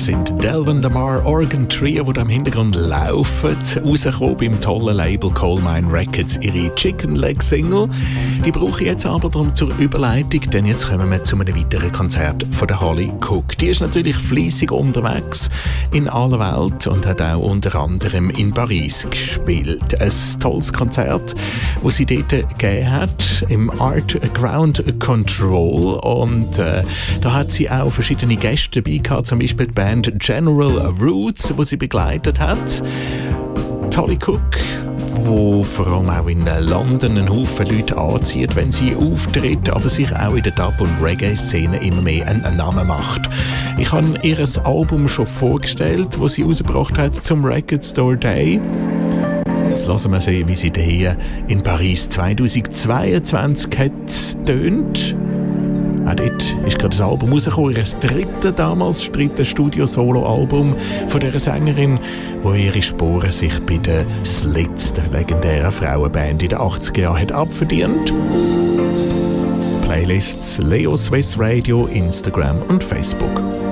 Das sind Delvin Lamar Organ Trio, die da im Hintergrund laufen. Rausgekommen beim tollen Label Coal Mine Records, ihre Chicken Leg Single. Die brauche ich jetzt aber darum zur Überleitung, denn jetzt kommen wir zu einem weiteren Konzert von der Holly Cook. Die ist natürlich fleissig unterwegs in aller Welt und hat auch unter anderem in Paris gespielt. Ein tolles Konzert, das sie dort gegeben hat, im Art Ground Control. Und da hat sie auch verschiedene Gäste dabei gehabt, zum Beispiel die Band General Roots, die sie begleitet hat. Holly Cook, wo vor allem auch in London einen Haufen Leute anzieht, wenn sie auftritt, aber sich auch in der Dub- und Reggae-Szene immer mehr einen Namen macht. Ich habe ihr Album schon vorgestellt, das sie rausgebracht hat zum Record Store Day. Jetzt lassen wir sehen, wie sie hier in Paris 2022 hat tönt. Auch dort ist gerade das Album rausgekommen, ihr drittes Studio-Solo-Album von dieser Sängerin, wo ihre Sporen sich bei den Slits, der legendären Frauenband in den 80er Jahren, hat abverdient. Playlists Leo Swiss Radio, Instagram und Facebook.